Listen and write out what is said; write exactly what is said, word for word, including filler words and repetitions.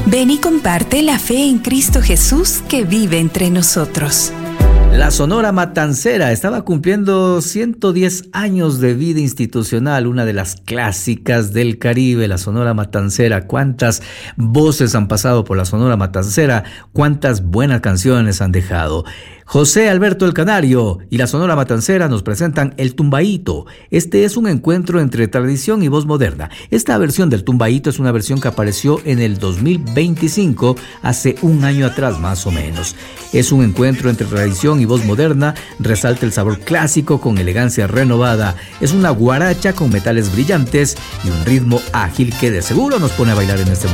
Ven y comparte la fe en Cristo Jesús que vive entre nosotros. La Sonora Matancera estaba cumpliendo ciento diez años de vida institucional, una de las clásicas del Caribe, la Sonora Matancera. Cuántas voces han pasado por la Sonora Matancera, cuántas buenas canciones han dejado. José Alberto el Canario y la Sonora Matancera nos presentan El Tumbaíto. Este es un encuentro entre tradición y voz moderna. Esta versión del Tumbaíto es una versión que apareció en el dos mil veinticinco, hace un año atrás más o menos. Es un encuentro entre tradición y voz moderna, resalta el sabor clásico con elegancia renovada. Es una guaracha con metales brillantes y un ritmo ágil que de seguro nos pone a bailar en este momento.